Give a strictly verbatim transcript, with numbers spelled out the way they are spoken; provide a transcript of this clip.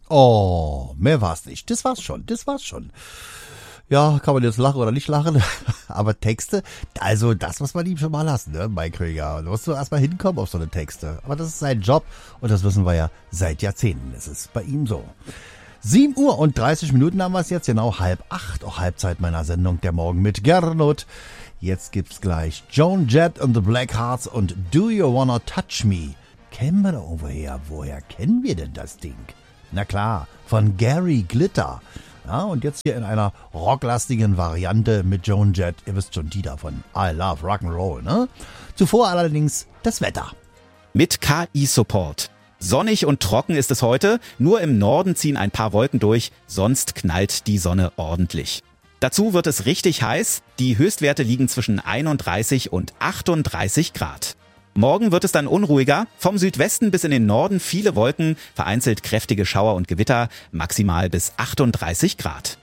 Oh, mehr war's nicht. Das war's schon, das war's schon. Ja, kann man jetzt lachen oder nicht lachen, aber Texte, also das muss man ihm schon mal lassen, ne, Mike Krieger. Da musst du erstmal hinkommen auf so eine Texte. Aber das ist sein Job und das wissen wir ja seit Jahrzehnten. Es ist bei ihm so. sieben Uhr und dreißig Minuten haben wir es jetzt, genau halb acht, auch Halbzeit meiner Sendung Der Morgen mit Gernot. Jetzt gibt's gleich Joan Jett and the Blackhearts und Do You Wanna Touch Me? Kennen wir da irgendwoher? Woher kennen wir denn das Ding? Na klar, von Gary Glitter. Ja, und jetzt hier in einer rocklastigen Variante mit Joan Jett. Ihr wisst schon, die da von I Love Rock'n'Roll, ne? Zuvor allerdings das Wetter. Mit K I-Support. Sonnig und trocken ist es heute, nur im Norden ziehen ein paar Wolken durch, sonst knallt die Sonne ordentlich. Dazu wird es richtig heiß, die Höchstwerte liegen zwischen einunddreißig und achtunddreißig Grad. Morgen wird es dann unruhiger, vom Südwesten bis in den Norden viele Wolken, vereinzelt kräftige Schauer und Gewitter, maximal bis achtunddreißig Grad.